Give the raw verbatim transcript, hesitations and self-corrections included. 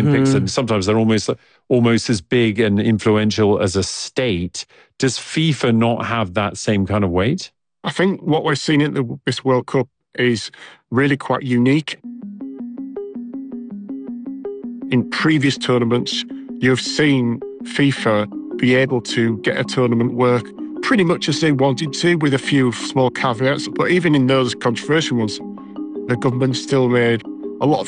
Olympics, and sometimes they're almost almost as big and influential as a state. Does FIFA not have that same kind of weight? I think what we're seeing at the, this World Cup is really quite unique. In previous tournaments, you've seen FIFA be able to get a tournament work pretty much as they wanted to, with a few small caveats. But even in those controversial ones, the government still made a lot of